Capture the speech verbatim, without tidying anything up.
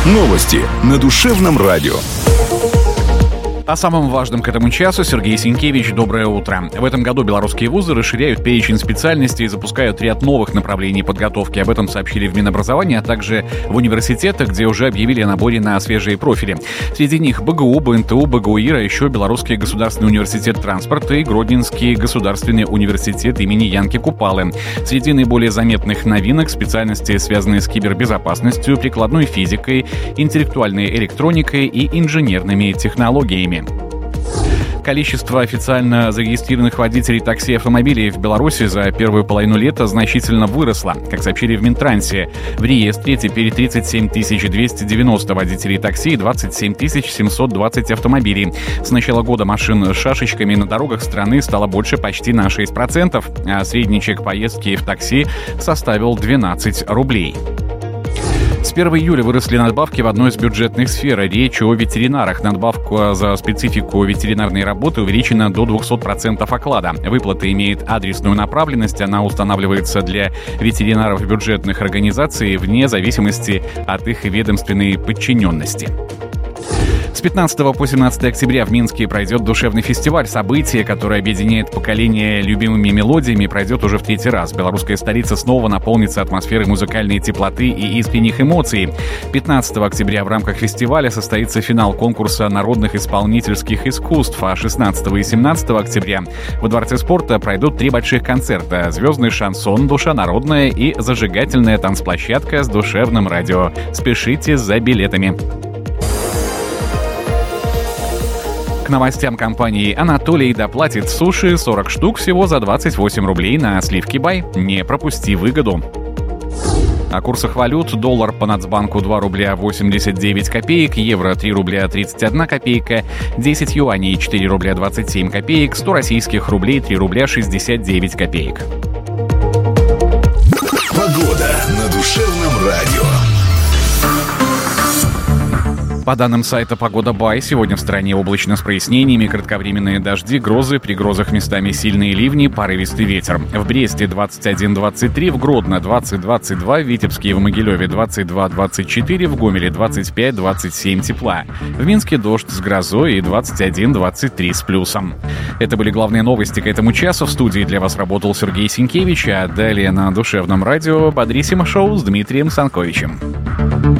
Новости на Душевном радио. О самом важном к этому часу Сергей Сенкевич. Доброе утро. В этом году белорусские вузы расширяют перечень специальностей и запускают ряд новых направлений подготовки. Об этом сообщили в Минобразовании, а также в университетах, где уже объявили о наборе на свежие профили. Среди них БГУ, БНТУ, БГУИР, а еще Белорусский государственный университет транспорта и Гродненский государственный университет имени Янки Купалы. Среди наиболее заметных новинок специальности, связанные с кибербезопасностью, прикладной физикой, интеллектуальной электроникой и инженерными технологиями. Количество официально зарегистрированных водителей такси и автомобилей в Беларуси за первую половину лета значительно выросло. Как сообщили в Минтрансе, в реестре теперь тридцать семь тысяч двести девяносто водителей такси и двадцать семь тысяч семьсот двадцать автомобилей. С начала года машин с шашечками на дорогах страны стало больше почти на шесть процентов, а средний чек поездки в такси составил двенадцать рублей. С первого июля выросли надбавки в одной из бюджетных сфер. Речь о ветеринарах. Надбавка за специфику ветеринарной работы увеличена до двести процентов оклада. Выплата имеет адресную направленность. Она устанавливается для ветеринаров бюджетных организаций вне зависимости от их ведомственной подчиненности. С пятнадцатого по семнадцатое октября в Минске пройдет душевный фестиваль. Событие, которое объединяет поколение любимыми мелодиями, пройдет уже в третий раз. Белорусская столица снова наполнится атмосферой музыкальной теплоты и искренних эмоций. пятнадцатого октября в рамках фестиваля состоится финал конкурса народных исполнительских искусств, а шестнадцатого и семнадцатого октября во Дворце спорта пройдут три больших концерта: звездный шансон, душа народная и зажигательная танцплощадка с душевным радио. Спешите за билетами. К новостям компании «Анатолий» доплатит суши сорок штук всего за двадцать восемь рублей на Сливки Бай. Не пропусти выгоду. О курсах валют: доллар по Нацбанку два рубля восемьдесят девять копеек, евро три рубля тридцать одна копейка, десять юаней четыре рубля двадцать семь копеек, сто российских рублей три рубля шестьдесят девять копеек. Погода на Душевном радио. По данным сайта «Погода Бай», сегодня в стране облачно с прояснениями, кратковременные дожди, грозы, при грозах местами сильные ливни, порывистый ветер. В Бресте двадцать один двадцать три, в Гродно двадцать двадцать два, в Витебске и в Могилеве двадцать два двадцать четыре, в Гомеле двадцать пять двадцать семь тепла. В Минске дождь с грозой и двадцать один двадцать три с плюсом. Это были главные новости к этому часу. В студии для вас работал Сергей Сенкевич, а далее на Душевном радио «Бодрисимо шоу» с Дмитрием Санковичем.